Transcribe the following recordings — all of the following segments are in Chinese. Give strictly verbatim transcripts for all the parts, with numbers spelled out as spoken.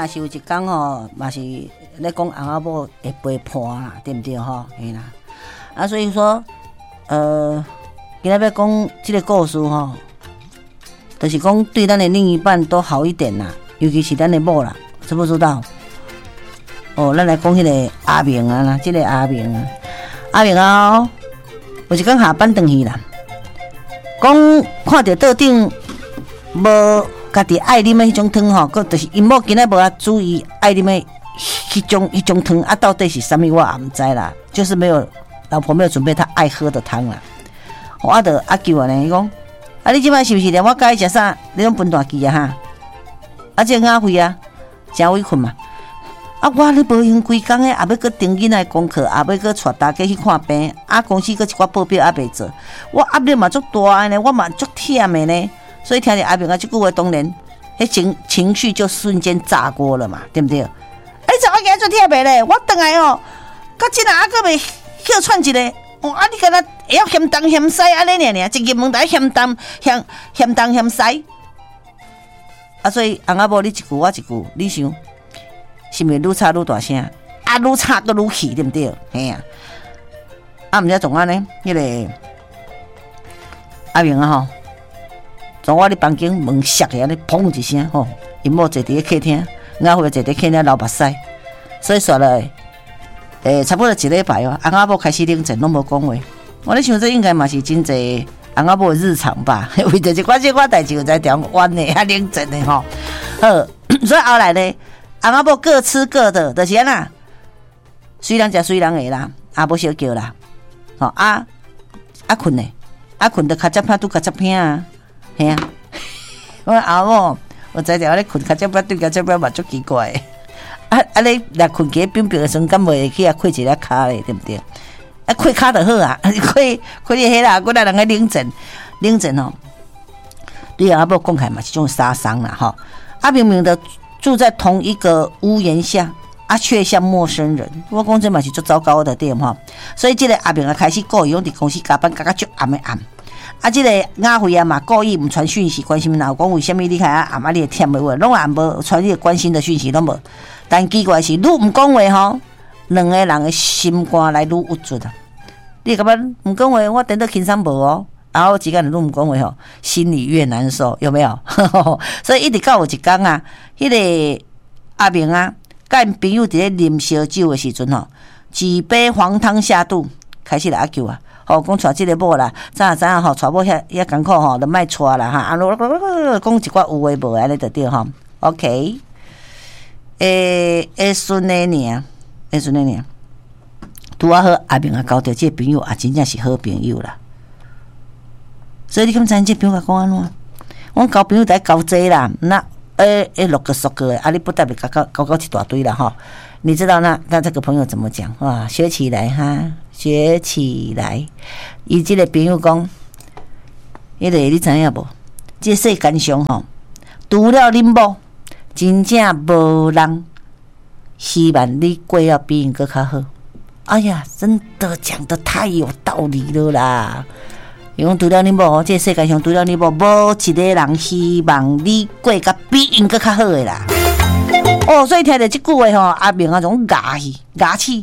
是有一天吼，嘛是咧讲翁仔某会陪伴啦，对不对吼？嘿啦，啊，所以说，呃，今仔要讲这个故事吼，就是讲对咱的另一半都好一点啦，尤其是咱的某啦，知不知道？哦，咱来讲迄个阿明啊啦，这个阿明啊，阿明啊，有一天下班回去啦，讲看到桌顶无家己爱啉的迄种汤吼，佮就是因某今仔无啊注意爱啉的迄种迄种汤啊，到底是啥物我也毋知啦，就是没有老婆没有准备她爱喝的汤啦。我啊，就阿舅啊呢，伊讲啊，你即摆是毋是连我甲伊食啥？你拢分大鸡啊哈？啊，这雅慧啊，真委屈嘛。啊，我咧无闲规工诶，也要搁盯囡仔功课，也要搁带大家去看病，啊，公司搁一寡报表也未做，我压力嘛足大诶呢，我嘛足忝诶呢。所以听到阿明啊这句话，当然，迄情情绪就瞬间炸锅了嘛，对不对？哎，怎我今日做忝诶咧？我等来哦，到即下还搁未歇喘一个，哦，啊，你敢若会晓嫌东嫌西安尼尔尔，一入门就嫌东嫌嫌东嫌西。啊，所以翁仔某你一句我一句，你想是毋是愈吵愈大声？啊，愈吵搁愈气，对不对？嘿啊，啊，毋知总安呢？迄、那个阿明啊吼。从我伫房间门摔起来，砰一声吼，因某坐伫咧客厅，雅慧坐伫客厅流目屎，所以说了，诶、欸，差不多一礼拜哦，翁仔某开始冷静，拢无讲话。我咧想这应该嘛是真济翁仔某的日常吧，为着一寡这寡代志有在调弯的，啊冷静的吼。好，所以后来咧，翁仔某各吃各的，就是安那，虽然食虽然的啦，也无小叫啦，吼啊啊困咧，啊困得较接拍拄较接拼啊。嘿啊！我阿某，我知着我咧困，较只摆对较只摆嘛足奇怪的。啊啊！你若困起冰冰的时阵，敢袂去啊跪一下骹咧，对不对？啊，跪骹就好啊，跪跪你迄啦，我来人个冷静冷静吼。对阿某讲起来嘛是种杀伤啦吼。啊，明明的住在同一个屋檐下，啊，却像陌生人。我讲这嘛是足糟糕的对吼。所以这个阿明啊开始故意用伫公司加班加到足暗的暗。啊，这个雅慧啊嘛，故意唔传讯息关心老公，为什么你看啊暗啊你会忝的话，拢也无传你关心的讯息，拢无。但奇怪是，愈唔讲话吼，两个人的心肝来愈郁卒啊。你感觉唔讲话，我等到轻松无哦，然后几个人愈唔讲话吼，心里越难受，有没有？所以一直到有一天啊，迄、那个阿明啊，甲因朋友伫咧啉烧酒的时阵吼，几杯黄汤下肚，开始来阿舅啊。吼，讲带即个某啦，早知影吼，带某遐遐艰苦吼，就莫带啦哈。啊，讲一寡有诶无安尼就对吼。OK， 诶，诶孙诶尔，诶孙诶尔，拄啊好阿明啊交着即个朋友也真正是好朋友啦。所以你敢知影即个朋友甲讲安怎？我交朋友得交济啦，那诶诶六个熟个诶，啊你不代表交交交交一大堆啦吼。你知道那那这个朋友怎么讲哇？学起来哈，学起来。伊这个朋友讲，迄个你知影无？这世间上吼，除了恁某，真正无人希望你过要比因更较好。哎呀，真的讲得太有道理了啦！伊讲除了恁某，这世界上除了恁某，无一个人希望你过甲比因更较好的啦。哦，所以听到这句话吼，阿明啊，种牙气牙气。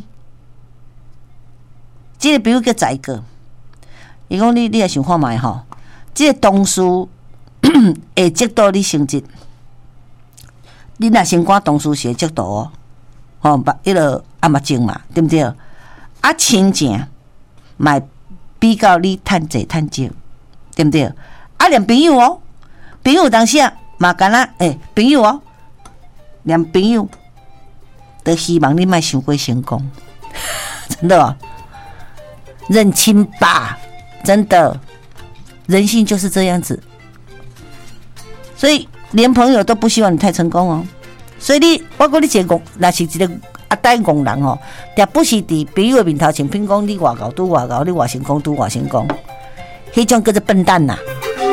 这个比如叫宰哥，伊讲你你来想看卖吼，这个同事会接到你成绩，你若先看同事是会接到哦，吼，把迄个阿目镜嘛，对不对？啊，亲情嘛比较你趁济趁少，对不对？啊，连朋友哦，朋友当时啊嘛干啦，诶，朋友哦。连朋友都希望你莫伤过成功，真的、哦，认清吧，真的，人性就是这样子。所以连朋友都不希望你太成功哦。所以你，我讲你一个，若是一个阿呆戆人哦，也不是伫朋友的面头前评讲你偌高拄偌高，你偌成功拄偌成功，迄种叫做笨蛋呐、啊。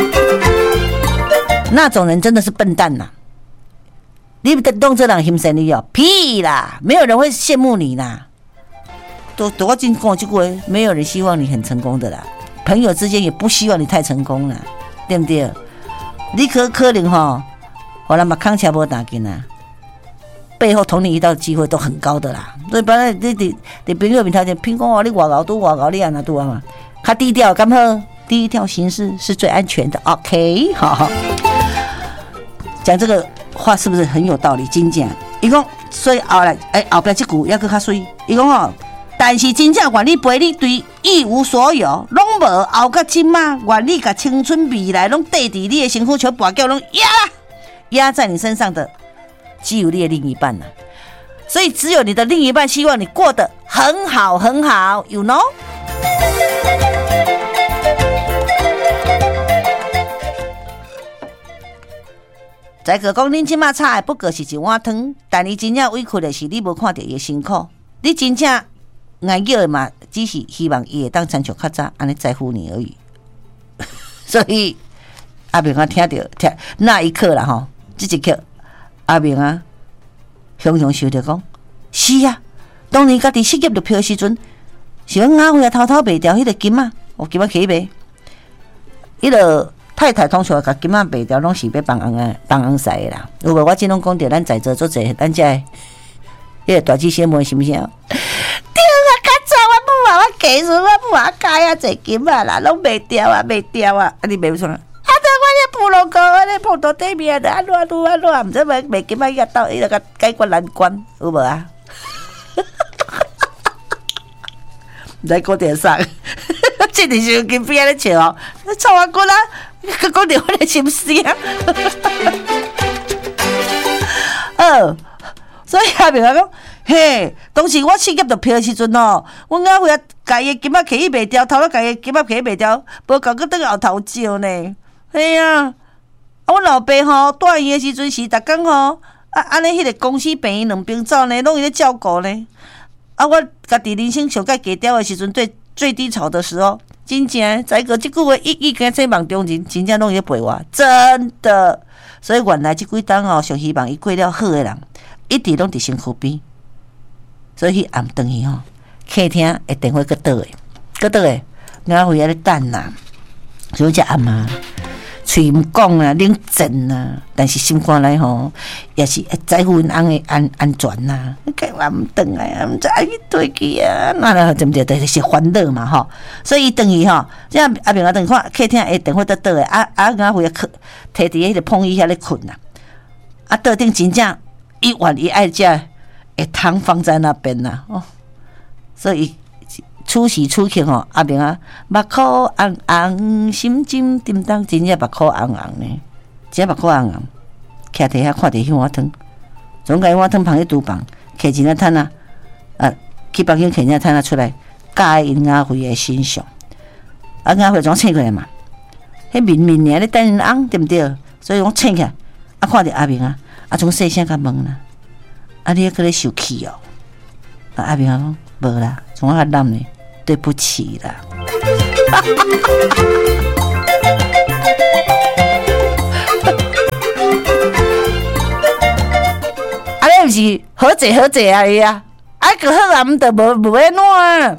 那种人真的是笨蛋呐、啊。你当这人欣赏你哦？屁啦！没有人会羡慕你啦。都都我真讲这句话，没有人希望你很成功的啦。朋友之间也不希望你太成功啦，对不对？你可可能吼，互人嘛扛车无打紧啊。 背后捅你一刀的机会都很高的啦。所以本来你你你朋友面头前评讲哦，你外搞都外搞，你安那都啊嘛，较低调，干好？低调行事是最安全的。OK， 好，讲这个话是不是很有道理？真正，伊讲，所以后来哎后边这句还佫较水，伊讲哦。但是真正愿你陪你对一无所有，拢无后甲今嘛，愿你甲青春未来拢缀伫你的身躯，全部叫拢压压在你身上的，只有你的另一半呐、啊。所以只有你的另一半希望你过得很好很好 ，you know。再个讲，恁即马炒的不过是一碗汤，但你真正委屈的是你无看到伊的辛苦，你真正。爱叫的嘛，只是希望伊会当参照较早，安尼在乎你而已。所以阿明啊，听到听那一刻啦吼，这一刻阿明啊，雄雄想着讲，是啊，当年家己失业就票的时阵，是阮阿辉啊偷偷卖掉迄个金啊，我金啊起卖，迄个太太通常甲金啊卖掉，拢是要帮翁啊帮翁使的啦。有无？我即拢讲着，咱在座做者，咱遮迄个大姐小妹是毋是啊？我假说我不啊加啊侪金啊啦，拢卖掉啊卖掉啊，啊你卖不出来？啊！对我咧葡萄糕，我咧碰到对面的，安怎安怎安怎，唔知卖卖金啊，伊个到伊个解决难关，有无啊？唔知讲点啥，这里是金边咧笑哦，臭我骨啦，佮讲着我咧心思啊。呃，所以阿明讲。嘿，当时我失业着票的时阵哦，阮阿辉啊，家己金仔摕去卖掉，头仔家己金仔摕去卖掉，无够佮倒后头招呢。嘿啊，啊，阮老爸吼带伊的时阵是逐工吼，啊，安尼迄个公司病院两边走呢，拢伊咧照顾呢。啊，我家己人生上界低调的时阵，最最低潮的时候，真正在个即句话一一跟在梦中人，真正拢伊咧陪我，真的。所以原来即几档哦，上希望伊过了好的人，一直拢伫身躯边。所以暗顿去吼，客厅的电话搁倒诶，搁倒诶，我回来咧等啦。所以只阿妈嘴毋讲啊，冷静啊，但是心肝内吼，也是会在乎阮翁诶安安全呐。你计我毋转来啊，毋知爱去对去啊，那了对不对？就是烦恼嘛吼。所以伊转去吼，这样阿明啊，等看客厅诶电话倒倒诶，啊啊，我回来摕摕伫迄个碰椅遐咧困呐。啊，桌顶真正伊愿意爱食。会汤放在那边呐、啊，哦，所以出喜出去吼，阿明啊，目眶红红，心惊叮当，真正目眶红红呢，真目眶红红，徛伫遐看着杏花汤，总甲杏花汤旁咧厨房，摕一粒摊啊，啊，去房间摕一粒摊啊出来，加因阿辉的欣赏，啊，阿辉怎请过来嘛？迄面面呢咧等因翁对毋对？所以我请起来，啊，看着阿明啊，啊，从细声甲问啦。啊！你还咧受气哦？啊！阿明讲无啦，从我较烂呢，对不起啦。啊！你毋是好济好济啊伊啊！啊个好啊，毋得无无安怎啊？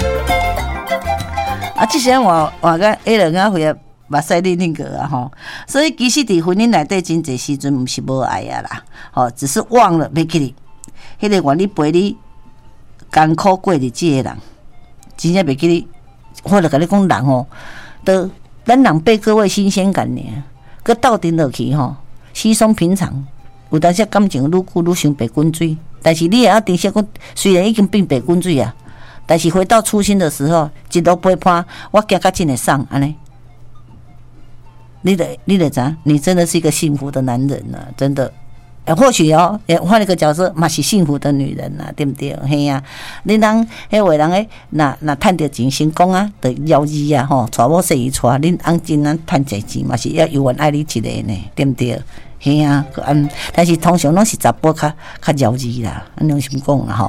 啊！即时我我甲迄两个回来目屎恁恁个啊吼，所以其实伫婚姻内底真侪时阵毋是无爱啊啦。哦，只是忘了袂记你，迄个愿意陪你艰苦过日子的人，真正袂记你。我著甲你讲，人吼，都咱人被各位新鲜感呢，佮斗阵落去吼，稀松平常。有当时感情愈久愈像白滚水，但是你也要珍惜讲，虽然已经变白滚水啊，但是回到初心的时候，一路陪伴，我行到真会爽安尼。你得你得知，你真的是一个幸福的男人啊，真的。欸、或许哦，也换一个角色，嘛是幸福的女人呐、啊，对不对？嘿呀、啊，你人迄位人诶，那那赚着钱成功啊，得了义啊，吼，娶某生伊娶，恁翁真咱赚侪钱嘛是要有缘爱你一个呢，对不对？嘿呀、啊，嗯，但是通常拢是查甫较较了义啦，安良心讲啦吼。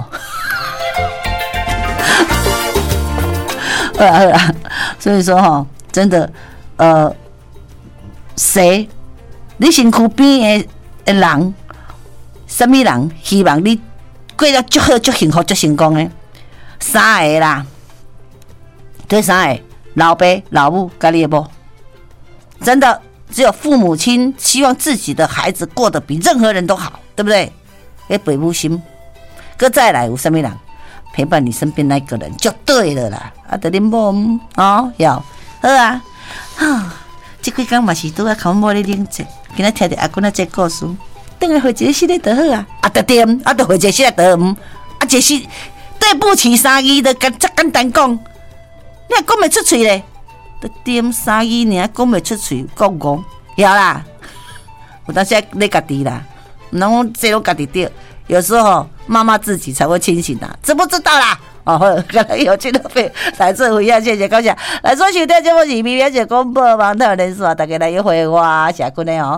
好啦好啦，所以说吼，真的，呃，谁，你身躯边诶诶人。什么人希望你过得足好、足幸福、足成功的？三个啦，这三个老爸、老母、甲你的某，真的只有父母亲希望自己的孩子过得比任何人都好，对不对？ 迄父母心。搁再来有啥物人陪伴你身边那个人就对了啦。啊，得恁某哦，要好啊，哈，即几工嘛是拄啊，靠某咧冷静，今仔听着阿公啊这故事，等下回一个新的就好啊，啊得点，啊得回一个新的就唔，啊这是对不起三字，就简则简单讲，你也讲袂出嘴咧，得点三字尔讲袂出嘴，讲讲，晓啦，有当时你家己啦，唔能讲这拢家己对。有时候妈妈自己才会清醒的、啊，知不知道啦？哦，刚才有听到没？来自回应，谢谢高翔。来说收听节目是咪咪姐广播网台连线，大家来一回话下困的哦。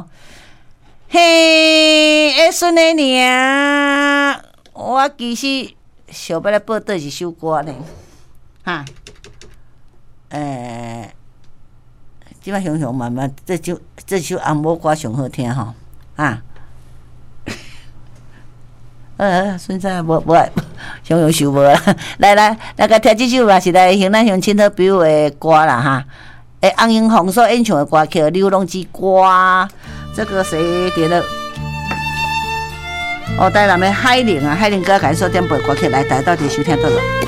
嘿，哎，孙的娘，我其实想要来报倒一首歌呢，哈，诶、欸，即摆想想慢慢，这首这首红毛歌上好听吼，啊。呃，现在无无爱，想用想无啦。来来，来个听这首嘛是来向咱乡亲好朋友的歌啦哈。诶，红英红所演唱的歌叫《流浪之歌》，这个谁点的？哦，台南的海玲啊，海玲哥开始点播歌曲来，大家到底收听到了。